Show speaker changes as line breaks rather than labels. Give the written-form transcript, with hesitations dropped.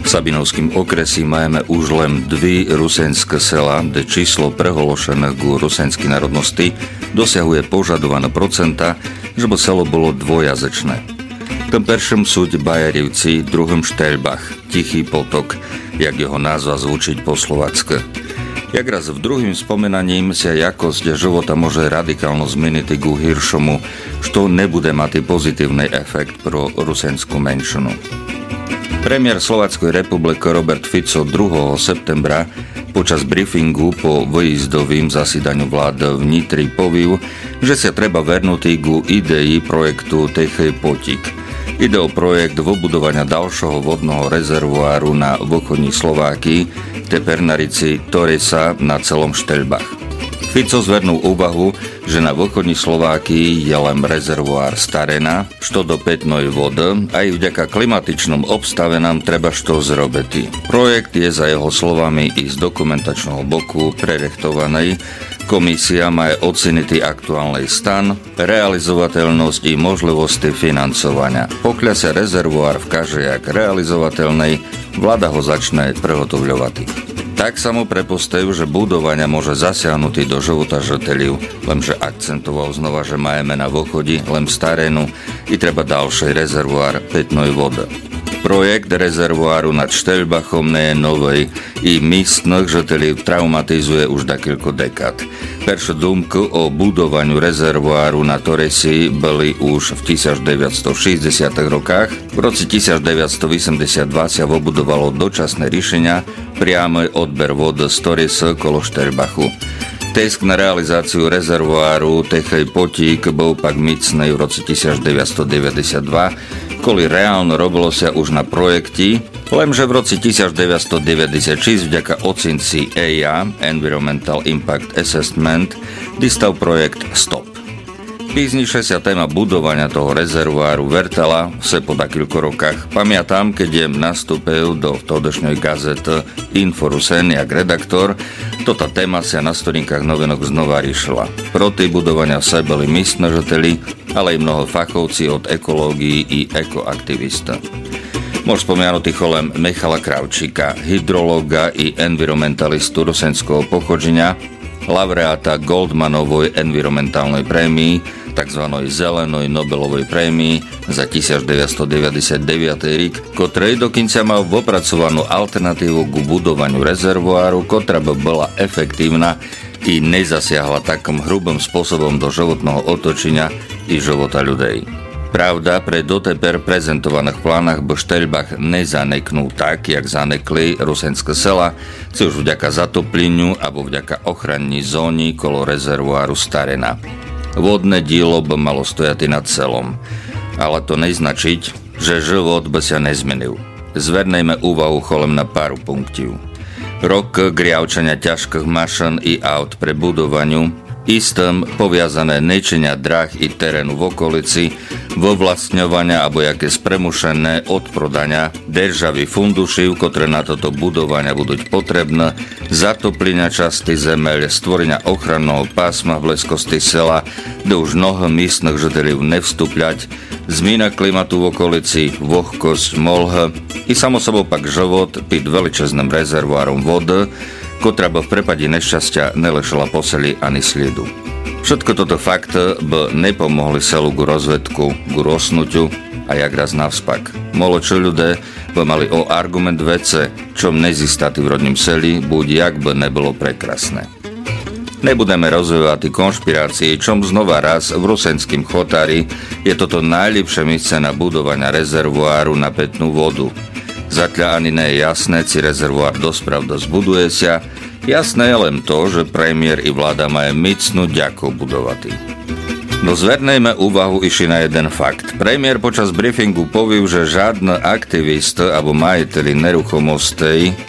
Sabinovským okresi máme už len 2 rusenské sela, kde číslo prehološených ku rusenskej národnosti dosahuje požadované procenta, že by selo bolo dvojazyčné. V tom prvšom sú Bajerivci, druhom Šteľbach, Tichý potok, jak jeho názva zvučiť po slovacky. Jak raz v druhým spomenaním sa jakosť života môže radikálno zmeniť ku hiršomu, što nebude mať pozitívny efekt pro rusenskú menšinu. Premiér Slovenskej republiky Robert Fico 2. septembra počas briefingu po výjazdovým zasídaniu vlády v Nitri poviu, že sa treba vernúť ku idei projektu Tichý potík. Ide o projekt vybudovania ďalšieho vodného rezervoáru na východní Slovákii, teper na rici Torisa na celom Šteľbach. Fico zvernul úvahu, že na východní Slovákii je len rezervoár Starena, što do pitnej vody, aj vďaka klimatičnom obstave nám treba što zrobiť. Projekt je za jeho slovami i z dokumentačného boku prerechtovaný. Komisia má oceniť aktuálny stan, realizovateľnosť i možnosti financovania. Pokiaľ sa rezervoár vkáže jak realizovateľný, vláda ho začne prehotovľovať. Tak sa mu prepostajú, že budovania môže zasiahnuť do života žiteľov, lenže akcentoval znova, že máme na východe len Starenu i treba ďalší rezervoár pitnej vody. Projekt rezervoáru nad Šteľbachom nie je nový i místnych žiteľov traumatizuje už niekoľko dekád. Peršie dumky o budovaniu rezervoáru na Torisi boli už v 1960 rokách. V roce 1982 sa vybudovalo dočasné riešenia priamy odber vody z Torisy kolo Šteľbachu. Tisk na realizáciu rezervoáru Tichý potík bol pak micný v roce 1992, koli reálno robilo sa už na projekti, lenže v roce 1996 vďaka ocinci EIA, Environmental Impact Assessment, distal projekt Stop. Pízniše sa téma budovania toho rezervoáru vertala se po takýchto rokách. Pamätám, keď jem nastúpil do vtedajšej gazety Inforusen jak redaktor, tota téma sa na storinkách novinok znova riešila. Proti budovania sa boli místne žiteli, ale i mnoho fachovci od ekológií i ekoaktivista. Môž spomenúť cholem Michala Kravčíka, hydrológa i environmentalistu rusenského pochodženia, laureáta Goldmanovej environmentálnej prémii, tzv. Zelenej Nobelovej prémii za 1999 rok, ktorej dokonca mal opracovanú alternatívu k budovaniu rezervoáru, ktorá by bola efektívna i nezasiahla takom hrubým spôsobom do životného otočenia i života ľudí. Pravda, pre doteper prezentovaných plánach by Šteľbach nezaneknul tak, jak zanekli rusenské sela, či už vďaka zatopleniu alebo vďaka ochranní zóny kolo rezervoáru Starena. Vodné dílo by malo stojať nad celom, ale to neznačiť, že život by sa nezmenil. Zvernejme úvahu cholem na pár punktov. Rok griavčania ťažkých mašin i aut pre budovaniu, istým poviazané nečenia dráh i terénu v okolici, vovlastňovania alebo jaké spremušené odprodania, državy fundušiv, ktoré na toto budovania budú potrebné, zatoplenia časti zemeľ, stvorenia ochranného pásma v blízkosti sela, kde už mnoho místnych žiteľov nevstupľať, zmena klimatu v okolici, vlhkosť, molh i samosobou pak život pід veličezným rezervoárom vody, ktorá by v prepade nešťastia nelešila po seli ani sliedu. Všetko toto fakty by nepomohli selu k rozvedku, k rosnutiu a jak raz navspak. Moločí ľudia by mali o argument vece, čom nezistati v rodním seli, buď jak by nebolo prekrasné. Nebudeme rozvíjať konšpirácie, čom znova raz v rusenským chotári je toto najlepšie mieste na budovania rezervoáru na pitnú vodu. Zatiaľ ani nie je jasné, či rezervoár dospravda zbuduje sa. Jasné je len to, že premiér i vláda majú micnú ďako budovať. No zvernejme úvahu iši na jeden fakt. Premiér počas briefingu poviu, že žiadny aktivist alebo majiteľi neruchomostí